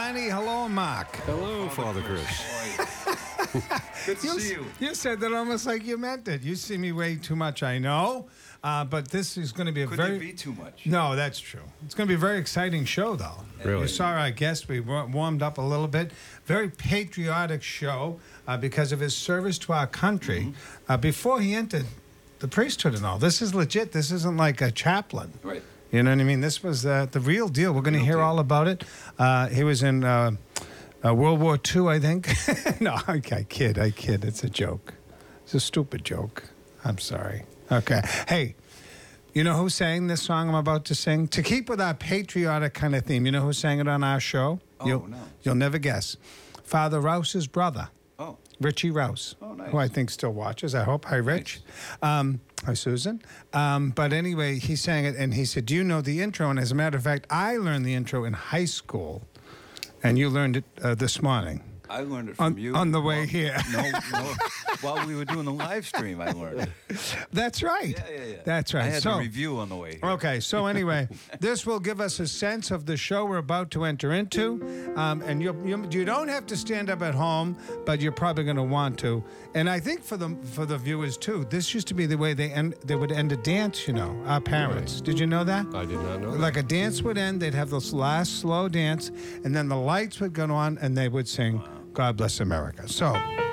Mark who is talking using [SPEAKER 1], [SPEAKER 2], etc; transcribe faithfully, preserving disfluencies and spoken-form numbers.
[SPEAKER 1] Donnie. Hello, Mark.
[SPEAKER 2] Hello, Father Chris.
[SPEAKER 3] Good to
[SPEAKER 1] You,
[SPEAKER 3] see you.
[SPEAKER 1] you said that almost like you meant it. You see me way too much, I know. Uh, but this is going to be a
[SPEAKER 3] Could
[SPEAKER 1] very...
[SPEAKER 3] it be too much?
[SPEAKER 1] No, that's true. It's going to be a very exciting show, though.
[SPEAKER 2] Really?
[SPEAKER 1] You saw our guest. We wa- warmed up a little bit. Very patriotic show uh, because of his service to our country
[SPEAKER 3] Mm-hmm.
[SPEAKER 1] uh, before he entered the priesthood and all. This is legit. This isn't like a chaplain.
[SPEAKER 3] Right.
[SPEAKER 1] You know what I mean? This was uh, the real deal. We're going to
[SPEAKER 3] Real
[SPEAKER 1] hear
[SPEAKER 3] deal.
[SPEAKER 1] all about it. Uh, he was in uh, uh, World War Two, I think. No, I, I kid. I kid. It's a joke. It's a stupid joke. I'm sorry. Okay. Hey, you know who sang this song I'm about to sing? To keep with our patriotic kind of theme, you know who sang it on our show?
[SPEAKER 3] Oh,
[SPEAKER 1] you'll,
[SPEAKER 3] no.
[SPEAKER 1] You'll never guess. Father Rouse's brother.
[SPEAKER 3] Oh.
[SPEAKER 1] Richie Rouse,
[SPEAKER 3] Oh, nice.
[SPEAKER 1] who I think still watches. I hope. Hi, Rich. Um, hi, Susan. Um, but anyway, he sang it, and he said, "Do you know the intro?" And as a matter of fact, I learned the intro in high school, and you learned it uh, this morning
[SPEAKER 3] I learned it from
[SPEAKER 1] on,
[SPEAKER 3] you.
[SPEAKER 1] on the way
[SPEAKER 3] While-
[SPEAKER 1] here.
[SPEAKER 3] No, no. While we were doing the live stream, I learned it.
[SPEAKER 1] That's right.
[SPEAKER 3] Yeah, yeah, yeah.
[SPEAKER 1] That's right.
[SPEAKER 3] I had
[SPEAKER 1] so,
[SPEAKER 3] the review on the way here.
[SPEAKER 1] Okay, so anyway, this will give us a sense of the show we're about to enter into, um, and you you you don't have to stand up at home, but you're probably going to want to. And I think for the for the viewers too, this used to be the way they end. They would end a dance. You know, our parents. Did you know that?
[SPEAKER 2] I did not know that.
[SPEAKER 1] Like a dance would end, they'd have this last slow dance, and then the lights would go on, and they would sing "God Bless America." So.